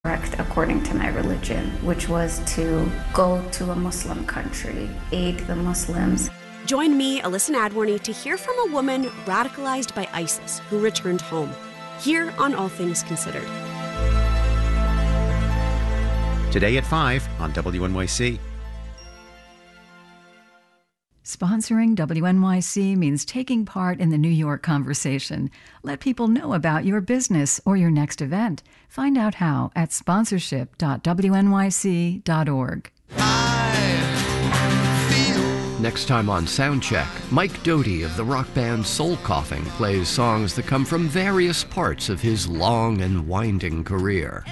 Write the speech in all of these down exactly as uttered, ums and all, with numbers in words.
correct according to my religion, which was to go to a Muslim country, aid the Muslims. Join me, Alyssa Nadworny, to hear from a woman radicalized by ISIS who returned home, here on All Things Considered. Today at five on W N Y C. Sponsoring W N Y C means taking part in the New York conversation. Let people know about your business or your next event. Find out how at sponsorship dot w n y c dot org. Next time on Soundcheck, Mike Doughty of the rock band Soul Coughing plays songs that come from various parts of his long and winding career.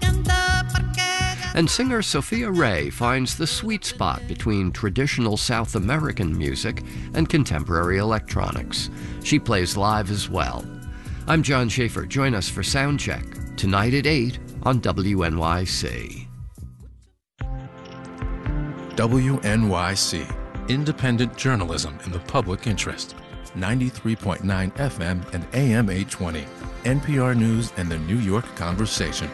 And singer Sophia Ray finds the sweet spot between traditional South American music and contemporary electronics. She plays live as well. I'm John Schaefer. Join us for Soundcheck, tonight at eight on W N Y C. W N Y C. Independent journalism in the public interest. ninety-three point nine F M and A M eight twenty. N P R News and the New York Conversation.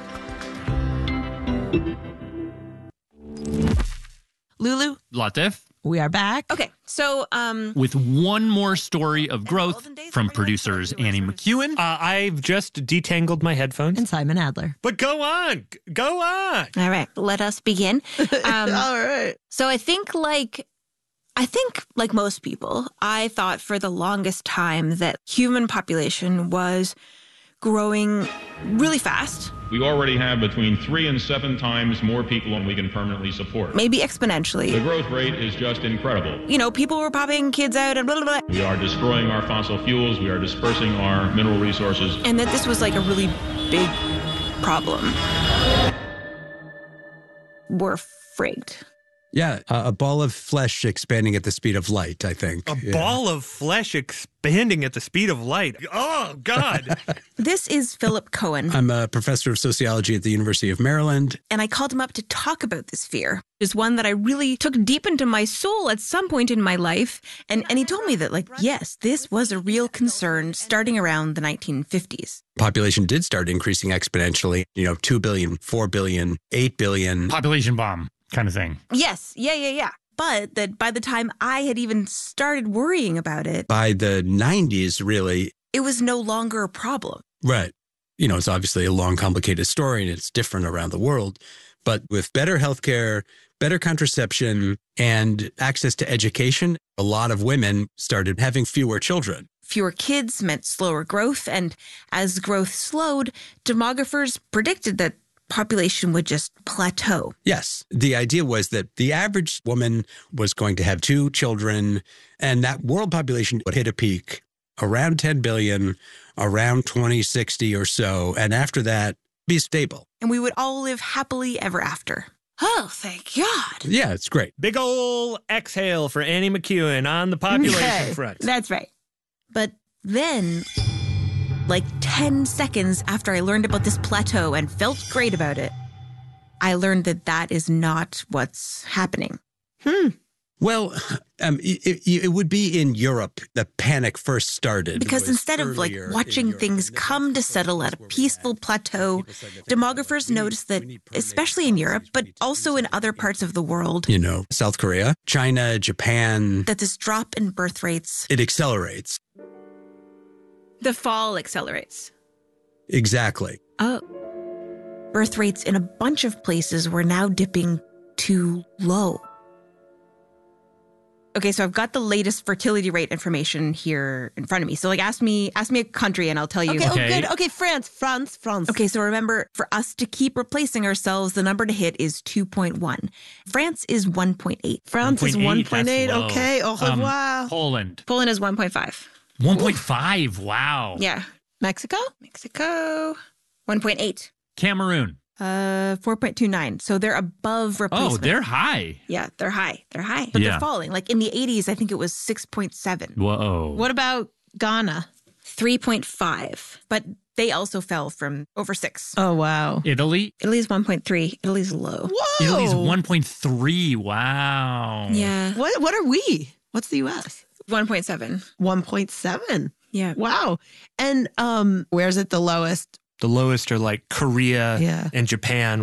Lulu? Latif? We are back. Okay, so... um, with one more story of growth from producers Annie McEwen. Uh, I've just detangled my headphones. And Simon Adler. But go on. Go on. All right, let us begin. Um, All right. So I think like... I think, like most people, I thought for the longest time that human population was growing really fast. We already have between three and seven times more people than we can permanently support. Maybe exponentially. The growth rate is just incredible. You know, people were popping kids out and blah, blah, blah. We are destroying our fossil fuels. We are dispersing our mineral resources. And that this was like a really big problem. We're frigged. Yeah, uh, a ball of flesh expanding at the speed of light, I think. A yeah. ball of flesh expanding at the speed of light. Oh, God. This is Philip Cohen. I'm a professor of sociology at the University of Maryland. And I called him up to talk about this fear. It's one that I really took deep into my soul at some point in my life. And, and he told me that, like, yes, this was a real concern starting around the nineteen fifties. Population did start increasing exponentially. You know, two billion, four billion, eight billion. Population bomb. Kind of thing. Yes. Yeah, yeah, yeah. But that by the time I had even started worrying about it, by the nineties, really, it was no longer a problem. Right. You know, it's obviously a long, complicated story and it's different around the world. But with better healthcare, better contraception, and access to education, a lot of women started having fewer children. Fewer kids meant slower growth. And as growth slowed, demographers predicted that population would just plateau. Yes. The idea was that the average woman was going to have two children, and that world population would hit a peak around ten billion, around twenty sixty or so, and after that, be stable. And we would all live happily ever after. Oh, thank God. Yeah, it's great. Big ol' exhale for Annie McEwen on the population okay, front. That's right. But then... like ten seconds after I learned about this plateau and felt great about it, I learned that that is not what's happening. Hmm. Well, um, it, it would be in Europe the panic first started. Because instead of like watching things come to settle at a peaceful plateau, demographers noticed that, especially in Europe, but also in other parts of the world, you know, South Korea, China, Japan, that this drop in birth rates, it accelerates. The fall accelerates. Exactly. Oh. Birth rates in a bunch of places were now dipping too low. Okay, so I've got the latest fertility rate information here in front of me. So like ask me ask me a country and I'll tell you. Okay, okay. Oh, good. Okay, France, France, France. Okay, so remember, for us to keep replacing ourselves, the number to hit is two point one. France is one point eight. France is one point eight. Okay, au revoir. Um, Poland. Poland is one point five. one point five, wow. Yeah. Mexico? Mexico, one point eight. Cameroon. Uh, four point two nine. So they're above replacement. Oh, they're high. Yeah, they're high. They're high. But yeah. they're falling. Like in the eighties, I think it was six point seven. Whoa. What about Ghana? three point five. But they also fell from over six. Oh, wow. Italy? Italy's one point three. Italy's low. Whoa. Italy's one point three. Wow. Yeah. What, what are we? What's the U S? one point seven. one point seven. Yeah. Wow. And um, where's it the lowest? The lowest are like Korea Yeah. and Japan,